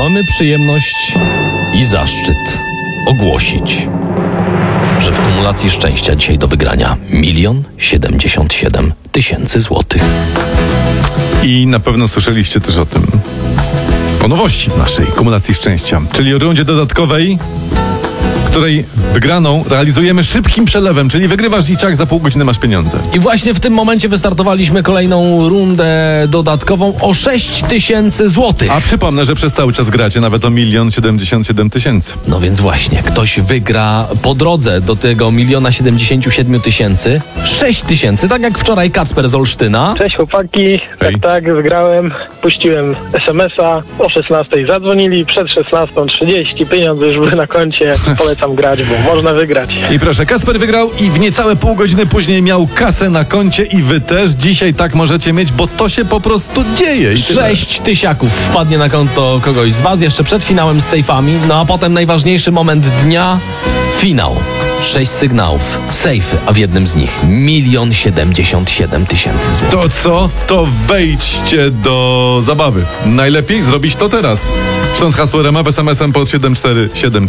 Mamy przyjemność i zaszczyt ogłosić, że w kumulacji szczęścia dzisiaj do wygrania 1 077 000 złotych. I na pewno słyszeliście też o tym. O nowości w naszej kumulacji szczęścia, czyli o rundzie dodatkowej, której wygraną realizujemy szybkim przelewem, czyli wygrywasz i ciach, za pół godziny masz pieniądze. I właśnie w tym momencie wystartowaliśmy kolejną rundę dodatkową o 6 000 złotych. A przypomnę, że przez cały czas gracie nawet o 1 077 000. No więc właśnie, ktoś wygra po drodze do tego 1 077 000 6 000, tak jak wczoraj Kacper z Olsztyna. Cześć chłopaki, Hej. tak, wygrałem. Puściłem SMS-a, o 16:00 zadzwonili, przed 16:30 pieniądze już były na koncie. Polecam grać, bo można wygrać. I proszę, Kacper wygrał i w niecałe pół godziny później miał kasę na koncie i wy też dzisiaj tak możecie mieć, bo to się po prostu dzieje. I tyle. 6 tysiaków wpadnie na konto kogoś z was jeszcze przed finałem z sejfami, no a potem najważniejszy moment dnia, finał. 6 sygnałów, sejfy, a w jednym z nich 1 077 000 złotych. To co? To wejdźcie do zabawy. Najlepiej zrobić to teraz. Śląsk hasło RMF SMS-em pod 7473.